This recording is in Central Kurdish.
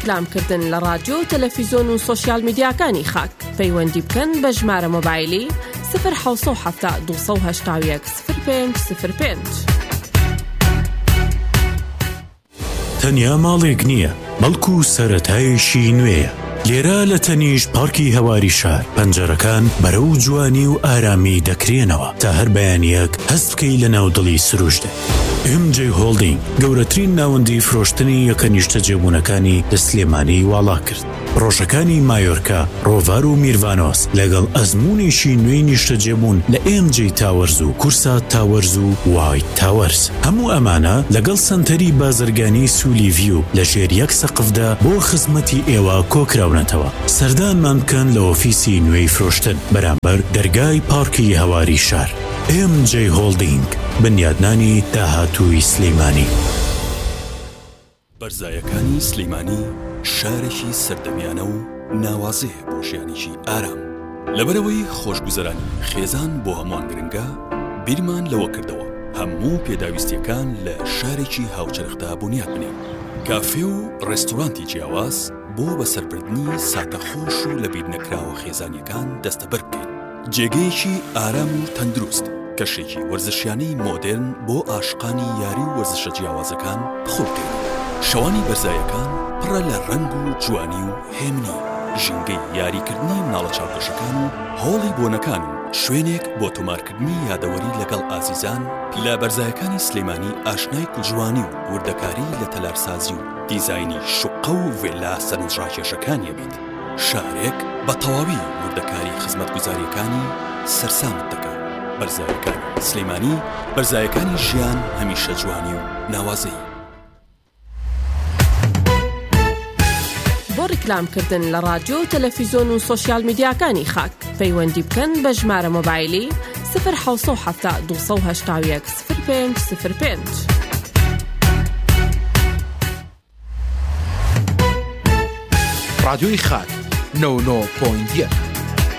ڕیکلامکردن لە رادیۆ و تەلەڤیزۆن و سۆشیال میدیاکانی خاک پەیوەندی بکەن بە ژمارە مۆبایلی 070 281 0505. تەنیا ماڵێک نییە، بەڵکو سەرەتایشی نوێیە. لێرە لە تەنیشت پارکی هەواری شار پەنجەرەکان بەرەو جوانی و ئارامی دەکرێنەوە تا هەر بەیانیەک هەست بکەی لە ناودڵی سروشتێ. MJ هۆڵدینگ گەورەترین ناوەندی فرۆشتنی یەکە نیشتە جێبوونەکانی لە سلێمانی واڵا کرد. ڕۆژەکانی مایۆرکا، ڕۆڤار و میروانۆس لەگەڵ ئەزمونێکی نوێی نیشتە جێبوون لە MJ تاوەرز و کورسات تاوەرز و وایت تاوەرز. هەموو ئەمانە لەگەڵ سنتەری بازرگانی سولیڤیو لە ژێر یەک سەقفدا بۆ خزمەتی ئێوە کۆکراونەتەوە. سەردانمان بکەن لە ئۆفیسی نوێی فرۆشتن بەرامبەر دەرگای پارکی هەواری شار. MJ هۆڵدینگ، بنیادنانی داهاتووی سلەیمانی. بەرزایەکانی سلەیمانی شارێکی سەردەمیانە و ناوازەیە بۆ ژیانێکی ئارام. لەبەرەوەی خۆشگوزەرانی خێزان بۆ هەمووان گرنگە، بیرمان لەوە کردەوە هەموو پێداویستیەکان لە شارێکی هاوچەرخدا بنیاد بنێن. کافێ و ڕێستۆرانتی جیاواز بۆ بەسەربردنی ساتەخۆش و لە بیر نەکراوە خێزانیەکان دەستەبەر بکەین. جێگەیەکی ئارام و تەندروست، کەشێکی وەرزشیانەی مۆدێرن بۆ عاشقانی یاری و وەرزشە جیاوازەکان بخۆ بکەین. شەوانی بەرزایەکان پڕە لە ڕەنگ و جوانی و هێمنی، ژینگەی یاریکردنی مناڵە چاوپێشەکان و هۆڵی بۆنەکان و شوێنێک بۆ تۆمارکردنی یادەوەری لەگەڵ ئازیزان. لە بەرزایەکانی سلەیمانی ئاشنای کوڵجوانی و وردەکاری لە تەلارسازی و دیزاینی شوقە و ڤێلا سەرنجڕاکێشەکانیە بیت. شارێک بە تەواوی وردەکاری خزمەتگوزاریەکانی سەرسامت دەکات. بەرزایەکانی سلەیمانی، بەرزایەکانی ژیان هەمیشە جوانی و ناوازەی. بۆ ڕیکلامکردن لە رادیۆ و تەلەڤیزۆن و سۆشیال میدیاکانی خاک پەیوەندی بکەن بە ژمارە مۆبایلی 070 281 0505. رادیۆی خاک 99.1